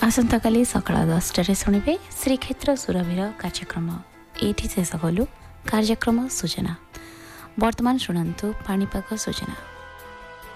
आसंता काली सकाळ 10टारे शुणिबे श्रीक्षेत्र सुरभिर कार्यक्रम एठी शेष कलु कार्यक्रम सूचना। वर्तमान शुणन्तु पाणीपाग सूचना।